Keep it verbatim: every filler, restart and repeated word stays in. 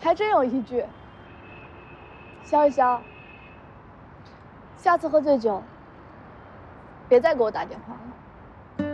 还真有一句。萧一萧，下次喝醉酒，别再给我打电话了。